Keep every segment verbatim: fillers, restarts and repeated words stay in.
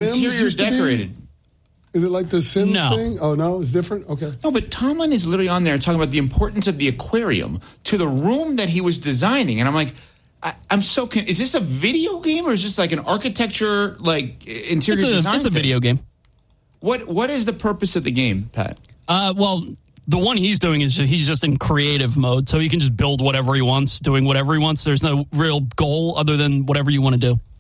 interior decorated. Be? Is it like the Sims no. thing? Oh, no? It's different? Okay. No, but Tomlin is literally on there talking about the importance of the aquarium to the room that he was designing. And I'm like, I, I'm so... Con- is this a video game or is this like an architecture, like, interior it's a, design It's a thing? video game. What What is the purpose of the game, Pat? Uh, well, the one he's doing is just, he's just in creative mode, so he can just build whatever he wants, doing whatever he wants. There's no real goal other than whatever you want to do.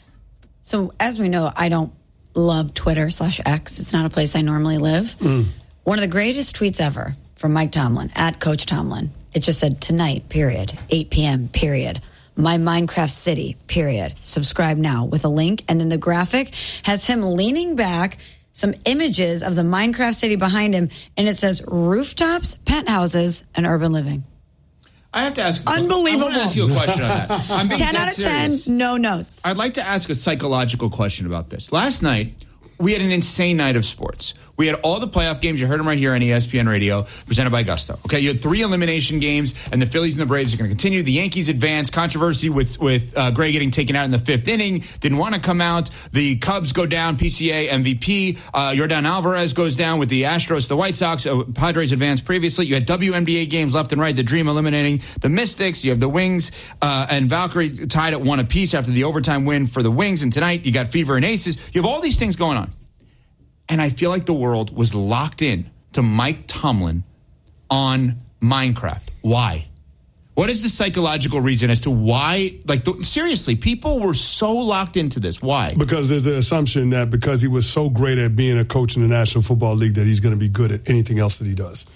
So, as we know, I don't love Twitter slash X. It's not a place I normally live. Mm. One of the greatest tweets ever from Mike Tomlin, at Coach Tomlin. It just said, tonight, period, eight p.m., period. My Minecraft City, period. Subscribe now with a link. And then the graphic has him leaning back, some images of the Minecraft City behind him, and it says rooftops, penthouses, and urban living. I have to ask. Unbelievable. I want to ask you a question on that. I'm being ten out of serious. ten, no notes. I'd like to ask a psychological question about this. Last night, we had an insane night of sports. We had all the playoff games. You heard them right here on E S P N Radio, presented by Gusto. Okay, you had three elimination games, and the Phillies and the Braves are going to continue. The Yankees advance. Controversy with with uh, Gray getting taken out in the fifth inning. Didn't want to come out. The Cubs go down. P C A M V P. Uh, Yordan Alvarez goes down with the Astros, the White Sox. Uh, Padres advanced previously. You had W N B A games left and right. The Dream eliminating the Mystics. You have the Wings uh, and Valkyrie tied at one apiece after the overtime win for the Wings. And tonight, you got Fever and Aces. You have all these things going on. And I feel like the world was locked in to Mike Tomlin on Minecraft. Why? What is the psychological reason as to why? Like, the, seriously, people were so locked into this. Why? Because there's an assumption that because he was so great at being a coach in the National Football League that he's going to be good at anything else that he does.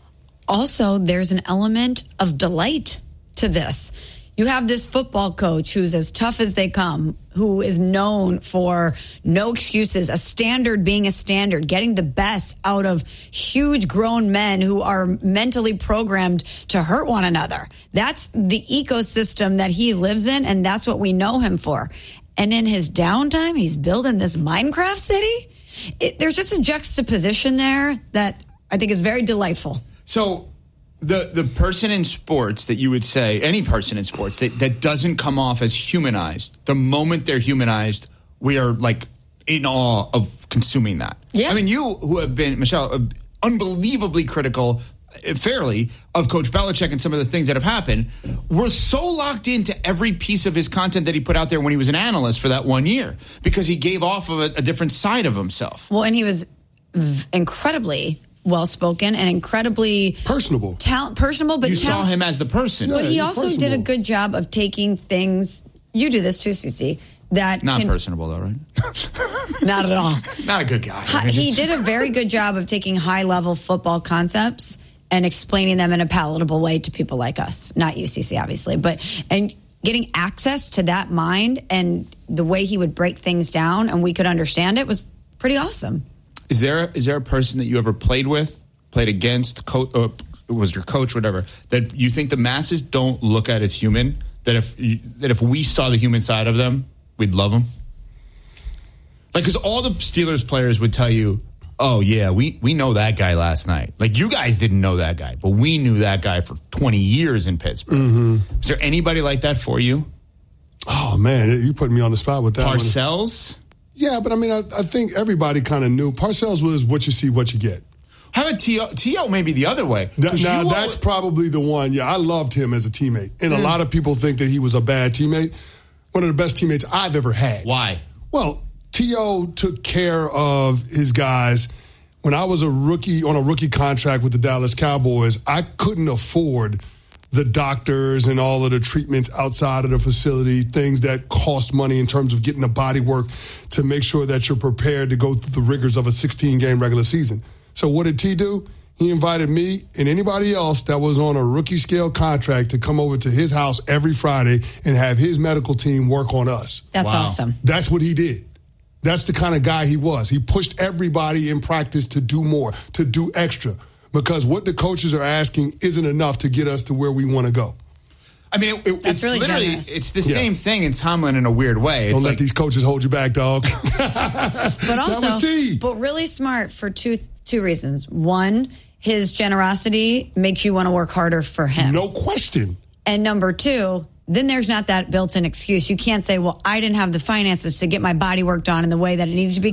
Also, there's an element of delight to this. You have this football coach who's as tough as they come, who is known for no excuses, a standard being a standard, getting the best out of huge grown men who are mentally programmed to hurt one another. That's the ecosystem that he lives in, and that's what we know him for. And in his downtime, he's building this Minecraft city. It, there's just a juxtaposition there that I think is very delightful. So... The the person in sports that you would say, any person in sports, that, that doesn't come off as humanized, the moment they're humanized, we are like in awe of consuming that. Yeah. I mean, you who have been, Michelle, uh, unbelievably critical, uh, fairly, of Coach Belichick and some of the things that have happened, we're so locked into every piece of his content that he put out there when he was an analyst for that one year because he gave off of a, a different side of himself. Well, and he was v- incredibly... well-spoken and incredibly personable. Talent, personable, but you talent- saw him as the person. But yeah, he also personable. did a good job of taking things. You do this too, Cece. That not can, personable, though, right? Not at all. Not a good guy. Hi, he did a very good job of taking high-level football concepts and explaining them in a palatable way to people like us. Not you, Cece, obviously, but and getting access to that mind and the way he would break things down and we could understand it was pretty awesome. Is there is there a person that you ever played with, played against, co- uh, was your coach, whatever, that you think the masses don't look at as human? That if you, that if we saw the human side of them, we'd love them? Like, because all the Steelers players would tell you, oh, yeah, we, we know that guy last night. Like, you guys didn't know that guy, but we knew that guy for twenty years in Pittsburgh. Mm-hmm. Is there anybody like that for you? Oh, man, you put me on the spot with that one. Parcells? Yeah, but I mean, I, I think everybody kind of knew. Parcells was what you see, what you get. How about T O? T O maybe the other way. Now, now you that's all... probably the one. Yeah, I loved him as a teammate. And mm. a lot of people think that he was a bad teammate. One of the best teammates I've ever had. Why? Well, T O took care of his guys. When I was a rookie on a rookie contract with the Dallas Cowboys, I couldn't afford the doctors and all of the treatments outside of the facility, things that cost money in terms of getting the body work to make sure that you're prepared to go through the rigors of a sixteen-game regular season. So what did T do? He invited me and anybody else that was on a rookie scale contract to come over to his house every Friday and have his medical team work on us. That's wow. awesome. That's what he did. That's the kind of guy he was. He pushed everybody in practice to do more, to do extra. Because what the coaches are asking isn't enough to get us to where we want to go. I mean, it, it, That's it's really literally, generous. it's the Yeah. same thing in Tomlin in a weird way. It's Don't like, let these coaches hold you back, dog. But also, that was T. but really smart for two two reasons. One, his generosity makes you want to work harder for him. No question. And number two, then there's not that built-in excuse. You can't say, well, I didn't have the finances to get my body worked on in the way that it needed to be.